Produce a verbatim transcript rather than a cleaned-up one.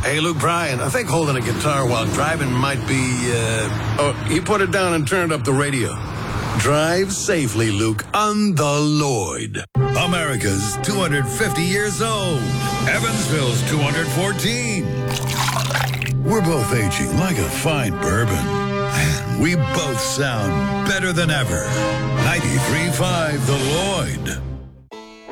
Hey, Luke Bryan, I think holding a guitar while driving might be, uh... Oh, he put it down and turned up the radio. Drive safely, Luke, on the Lloyd. America's two hundred fifty years old. Evansville's two hundred fourteen. We're both aging like a fine bourbon. And we both sound better than ever. ninety-three point five The Lloyd.